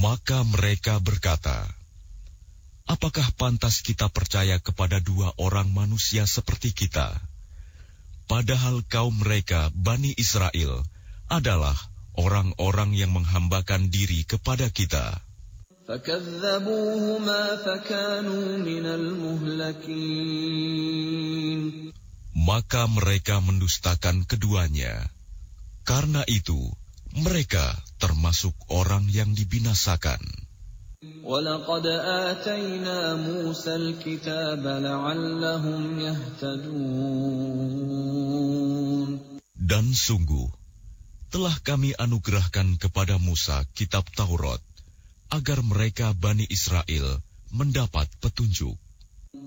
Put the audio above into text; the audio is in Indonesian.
Maka mereka berkata, apakah pantas kita percaya kepada dua orang manusia seperti kita? Padahal kaum mereka, Bani Israel, adalah orang-orang yang menghambakan diri kepada kita. فَكَذَّبُوهُمَا فَكَانُوا مِنَ الْمُهْلَكِينَ. Maka mereka mendustakan keduanya. Karena itu, mereka termasuk orang yang dibinasakan. وَلَقَدْ آتَيْنَا مُوسَى الْكِتَابَ لَعَلَّهُمْ يَهْتَدُونَ. Dan sungguh, telah kami anugerahkan kepada Musa kitab Taurat, agar mereka Bani Israel mendapat petunjuk.